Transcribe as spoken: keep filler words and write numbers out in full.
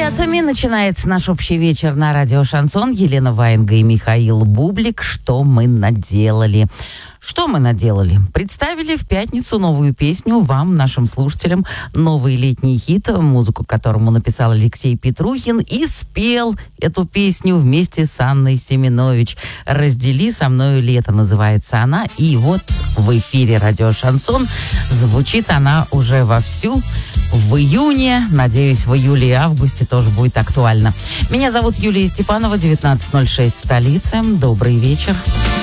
ребятами начинается наш общий вечер на радио «Шансон». Елена Ваенга и Михаил Бублик. Что мы наделали? Что мы наделали? Представили в пятницу новую песню вам, нашим слушателям, новый летний хит, музыку к которому написал Алексей Петрухин, и спел эту песню вместе с Анной Семенович. «Раздели со мною лето» называется она. И вот в эфире радио «Шансон» звучит она уже вовсю. В июне, надеюсь, в июле и августе тоже будет актуально. Меня зовут Юлия Степанова, девятнадцать ноль шесть в столице. Добрый вечер.